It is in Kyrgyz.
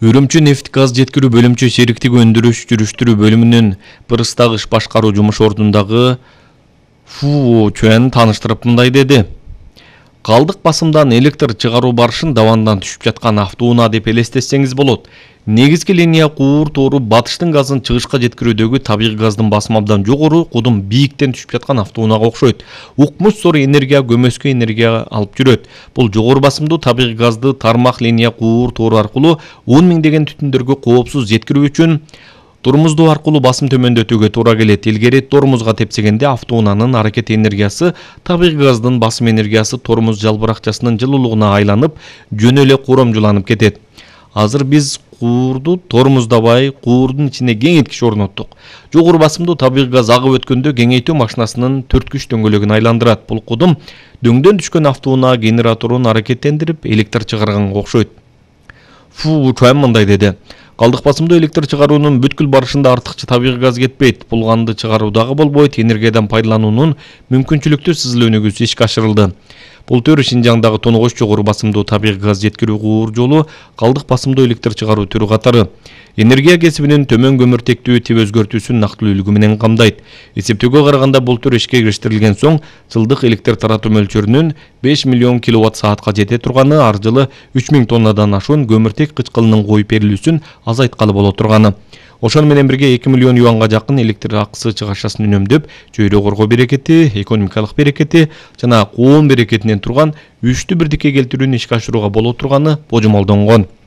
Үрүмчү нефт газ жеткирүү бөлүмчө шериктик өндүрүш жүрүштүрүү бөлүмүнүн Пырыстагы иш башкаруу жумуш ордундагы Фу Чуэн тааныштырып мындай деди. Калдык басымдан электр чыгаруу барышын давандан түшүп жаткан автоунаа деп элестетсеңиз болот. Негизги линия куур тоору батыштын газын чыгышка жеткирүүдөгү табигый газдын басымы абдан жогору, кудум бийиктен түшүп жаткан автоунаага окшойт. Укмуш зор энергия көмөскө энергия алып жүрөт. Бул жогору басымдуу табигый газды тармак линия куур тоору аркылуу 10 миңдеген түтүндөргө коопсуз жеткирүү үчүн тормуздоо аркылуу басым төмөндөтүүгө туура келет. Илгери тормузга тепсегенде автоунаанын аракет энергиясы табигый газдын басым энергиясы тормуз жалбыракчасынын жылуулугуна айланып, жөн эле курамжуланып кетет. Азыр биз куурду тормуздабай, куурдун ичине кеңейткич орноттук. Жогору басымдуу табигый газ агып өткөндө кеңейтүү машинасынын төрткүч дөңгөлөгүн айландырат. Бул кудум дөңдөн түшкөн автоунаа генераторун аракеттендирип, электр чыгарганга окшойт. Фу Чуэн мындай деди. Калдык басымдуу электр чыгаруунун бүткүл барышында артыкча табигый газ кетпейт. Бул ганды чыгаруу дагы болбойт. Энергиядан пайдалануунун мүмкүнчүлүктүү сүзүлүү өнүгүүсү ишке ашырылды. Бул төрү Шинжаңдагы тонгоч жогору басымдуу табигый газ жеткирүү куур жолу калдык басымдуу электр чыгаруу түрү катары. Энергия кесибинин төмөн көмүртектүү тип өзгөртүүсүн нактылуулугу менен камдайт. Эсептөөгө караганда бул төр ишке кириштерилген соң жылдык электр таратуу мөлчөрүнүн 5 миллион киловатт саатка жете турганы, ар жылы 3000 тоннадан ашуун көмүртек кычкылынын коюп берилүүсүн азайткалы боло турганы. Ошону менен бирге 2 миллион юанга жакын электр акысы чыгашасын үнөмдөп, чөйрө коргоо берекети, экономикалык берекети жана коом берекетинен турган 3-тү бирдикке келтирүүнү ишке ашырууга боло турганы божомолдонгон.